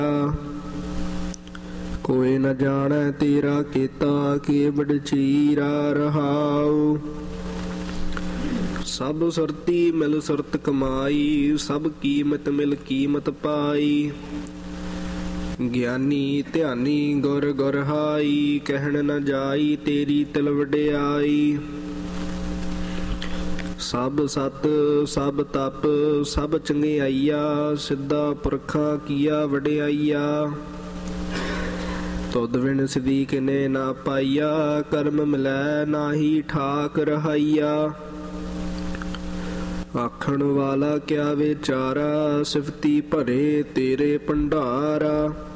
ਕੋਈ ਨ ਜਾਣੈ ਤੇਰਾ ਕੀਤਾ, ਕੇਵਡ ਚੀਰਾ ਰਹਾਉ। ਸਭ ਸੁਰਤੀ ਮਿਲ ਸੁਰਤ ਕਮਾਈ, ਸਭ ਕੀਮਤ ਮਿਲ ਕੀਮਤ ਪਾਈ। ਗਿਆਨੀ ਧਿਆਨੀ ਗੁਰ ਗੁਰਹਾਈ, ਕਹਿਣ ਨ ਜਾਈ ਤੇਰੀ ਤਿਲ ਵਡਿਆਈ। ਸਭ ਸਤ ਸਭ ਤਪ ਸਭ ਚੰਗਿਆਈਆ, ਸਿੱਧਾ ਪੁਰਖਾਂ ਕੀਆ ਵਡਿਆਈਆ। ਤੁਧ ਬਿਨ ਸਿਧੀ ਕਿਨੇ ਨਾ ਪਾਈਆ, ਕਰਮ ਮਿਲੈ ਨਾਹੀ ਠਾਕ ਰਹਾਈਆ। ਆਖਣ ਵਾਲਾ ਕਿਆ ਵਿਚਾਰਾ, ਸਿਫਤੀ ਭਰੇ ਤੇਰੇ ਭੰਡਾਰਾ।